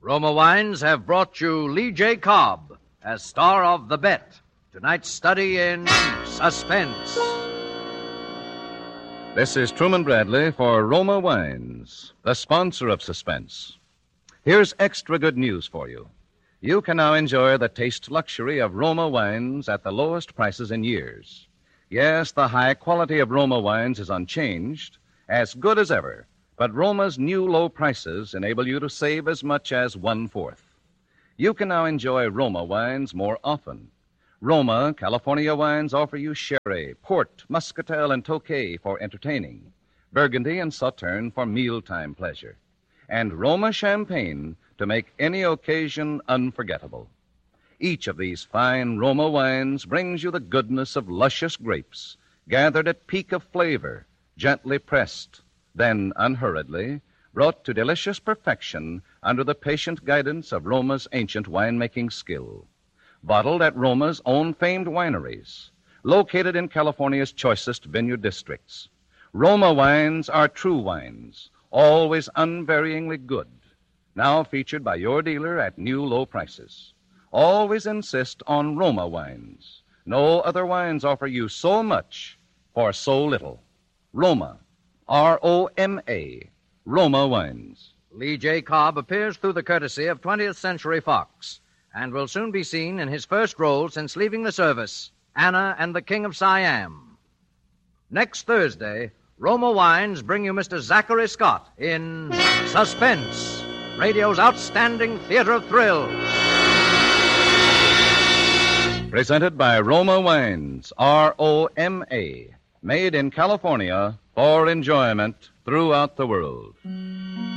Roma Wines have brought you Lee J. Cobb as star of The Bet, tonight's study in suspense. This is Truman Bradley for Roma Wines, the sponsor of Suspense. Here's extra good news for you. You can now enjoy the taste luxury of Roma Wines at the lowest prices in years. Yes, the high quality of Roma Wines is unchanged, as good as ever, but Roma's new low prices enable you to save as much as 1/4. You can now enjoy Roma Wines more often. Roma California wines offer you sherry, port, muscatel, and tokay for entertaining, Burgundy and Sauterne for mealtime pleasure, and Roma champagne to make any occasion unforgettable. Each of these fine Roma wines brings you the goodness of luscious grapes, gathered at peak of flavor, gently pressed, then unhurriedly brought to delicious perfection under the patient guidance of Roma's ancient winemaking skill. Bottled at Roma's own famed wineries, located in California's choicest vineyard districts. Roma wines are true wines, always unvaryingly good. Now featured by your dealer at new low prices. Always insist on Roma wines. No other wines offer you so much for so little. Roma, R-O-M-A, Roma Wines. Lee J. Cobb appears through the courtesy of 20th Century Fox and will soon be seen in his first role since leaving the service, Anna and the King of Siam. Next Thursday, Roma Wines bring you Mr. Zachary Scott in Suspense, radio's outstanding theater of thrills. Presented by Roma Wines, R-O-M-A, made in California for enjoyment throughout the world.